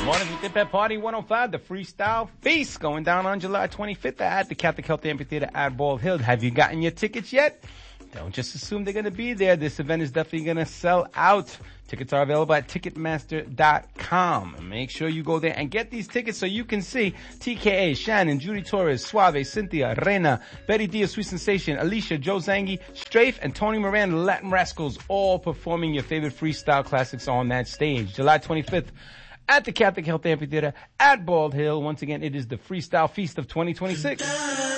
Morning with Dip at Party 105, the Freestyle Feast going down on July 25th at the Catholic Health Amphitheater at Bald Hill. Have you gotten your tickets yet? Don't just assume they're going to be there. This event is definitely going to sell out. Tickets are available at Ticketmaster.com. Make sure you go there and get these tickets so you can see TKA, Shannon, Judy Torres, Suave, Cynthia, Rena, Betty Diaz, Sweet Sensation, Alicia, Joe Zangi, Strafe, and Tony Moran, the Latin Rascals, all performing your favorite freestyle classics on that stage. July 25th at the Catholic Health Amphitheater at Bald Hill. Once again, it is the Freestyle Feast of 2026.